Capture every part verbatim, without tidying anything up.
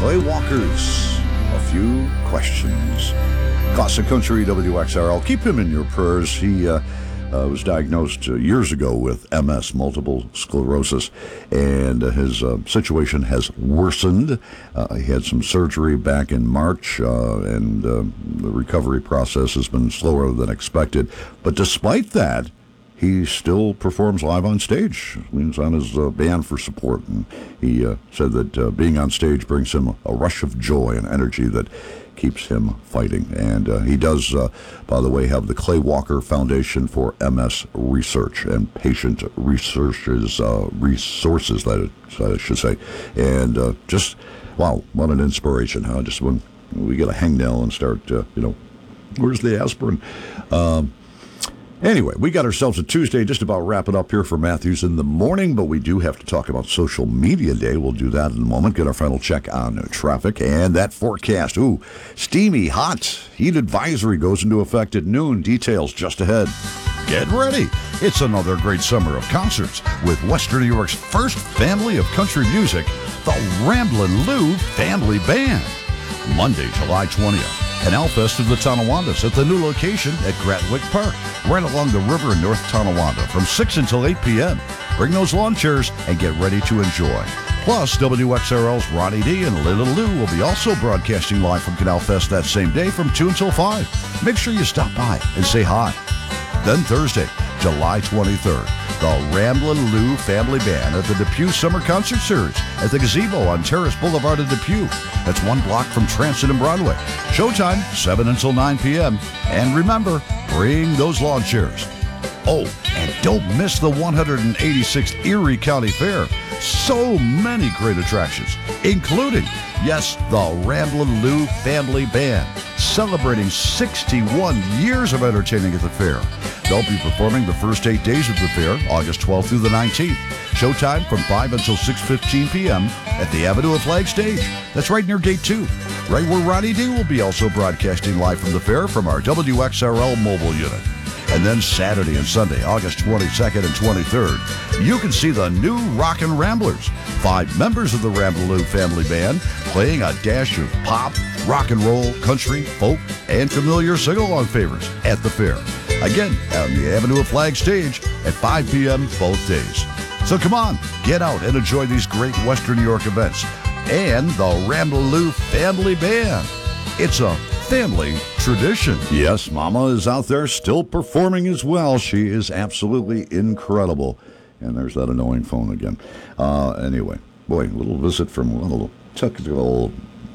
Clay Walker's A Few Questions. Classic Country W X R L. Keep him in your prayers. He uh, uh, was diagnosed uh, years ago with M S, multiple sclerosis, and uh, his uh, situation has worsened. Uh, he had some surgery back in March, uh, and uh, the recovery process has been slower than expected. But despite that, he still performs live on stage, leans on his uh, band for support, and he uh, said that uh, being on stage brings him a rush of joy and energy that keeps him fighting. And uh, he does, uh, by the way, have the Clay Walker Foundation for M S Research and Patient Researchers uh, Resources, that I should say. And uh, just, wow, what an inspiration, huh? Just when we get a hangnail and start, uh, you know, where's the aspirin? Um, Anyway, we got ourselves a Tuesday, just about wrapping up here for Matthews in the morning, but we do have to talk about Social Media Day. We'll do that in a moment. Get our final check on traffic and that forecast. Ooh, steamy, hot. Heat advisory goes into effect at noon. Details just ahead. Get ready. It's another great summer of concerts with Western New York's first family of country music, the Ramblin' Lou Family Band. Monday, July twentieth. Canal Fest of the Tonawondas at the new location at Gratwick Park, right along the river in North Tonawanda from six until eight p.m. Bring those lawn chairs and get ready to enjoy. Plus, W X R L's Ronnie D and Little Lou will be also broadcasting live from Canal Fest that same day from two until five. Make sure you stop by and say hi. Then Thursday, July twenty-third, the Ramblin' Lou Family Band at the Depew Summer Concert Series at the Gazebo on Terrace Boulevard in Depew. That's one block from Transit and Broadway. Showtime, seven until nine p.m. And remember, bring those lawn chairs. Oh, and don't miss the one hundred eighty-sixth Erie County Fair. So many great attractions, including, yes, the Ramblin' Lou Family Band, celebrating sixty-one years of entertaining at the fair. They'll be performing the first eight days of the fair, August twelfth through the nineteenth. Showtime from five until six fifteen p.m. at the Avenue of Flag Stage. That's right near Gate two, right where Ronnie D will be also broadcasting live from the fair from our W X R L mobile unit. And then Saturday and Sunday, August twenty-second and twenty-third, you can see the new Rockin' Ramblers, five members of the Ramblin' Lou Family Band playing a dash of pop, rock and roll, country, folk, and familiar sing-along favorites at the fair. Again, on the Avenue of Flag Stage at five p.m. both days. So come on, get out and enjoy these great Western New York events and the Ramblin' Lou Family Band. It's a family tradition. Yes, Mama is out there still performing as well. She is absolutely incredible. And there's that annoying phone again. Uh, anyway, boy, a little visit from a little technical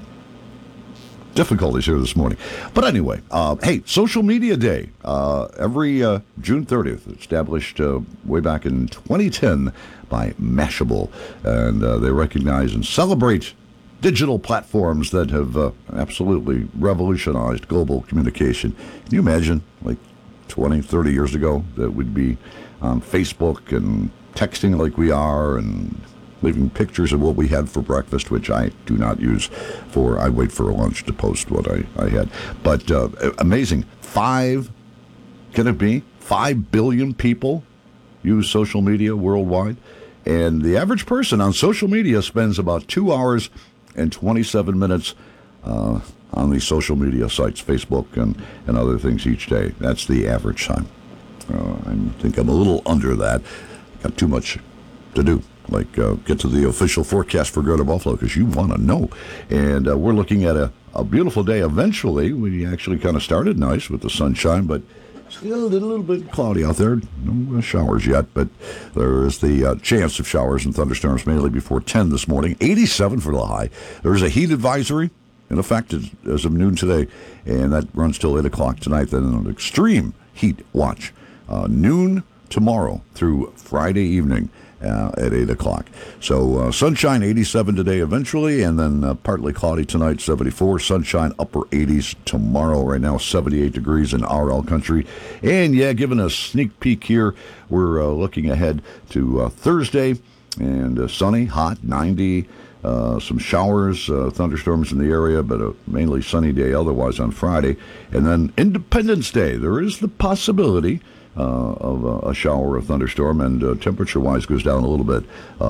difficulties here this morning. But anyway, uh, hey, Social Media Day, uh, every uh, June thirtieth, established uh, way back in twenty ten by Mashable. And uh, they recognize and celebrate digital platforms that have uh, absolutely revolutionized global communication. Can you imagine, like twenty, thirty years ago, that we'd be on Facebook and texting like we are and leaving pictures of what we had for breakfast, which I do not use for, I wait for lunch to post what I, I had. But uh, amazing. Five, can it be? Five billion people use social media worldwide. And the average person on social media spends about two hours and twenty-seven minutes uh, on these social media sites, Facebook and, and other things each day. That's the average time. Uh, I think I'm a little under that. Got too much to do. Like uh, get to the official forecast for Greater Buffalo because you want to know. And uh, we're looking at a, a beautiful day eventually. We actually kind of started nice with the sunshine, but still a little bit cloudy out there. No uh, showers yet, but there is the uh, chance of showers and thunderstorms mainly before ten this morning. eighty-seven for the high. There is a heat advisory in effect as of noon today, and that runs till eight o'clock tonight. Then an extreme heat watch. Uh, noon tomorrow through Friday evening. Uh, at eight o'clock. So uh, sunshine, eighty-seven today eventually, and then uh, partly cloudy tonight, seventy-four. Sunshine, upper eighties tomorrow. Right now, seventy-eight degrees in R L country. And, yeah, giving a sneak peek here, we're uh, looking ahead to uh, Thursday, and uh, sunny, hot, ninety. Uh, some showers, uh, thunderstorms in the area, but a mainly sunny day otherwise on Friday. And then Independence Day, there is the possibility Uh, of a, a shower or thunderstorm, and uh, temperature-wise goes down a little bit. Uh,